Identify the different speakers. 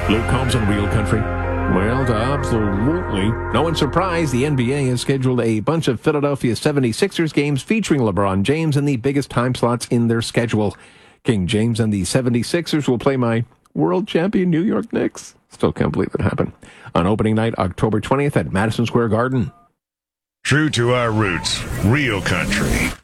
Speaker 1: Luke Combs in Real Country. Well, absolutely. No one's surprised the NBA has scheduled a bunch of Philadelphia 76ers games featuring LeBron James in the biggest time slots in their schedule. King James and the 76ers will play my world champion New York Knicks. Still can't believe it happened. On opening night, October 20th at Madison Square Garden.
Speaker 2: True to our roots, Real Country.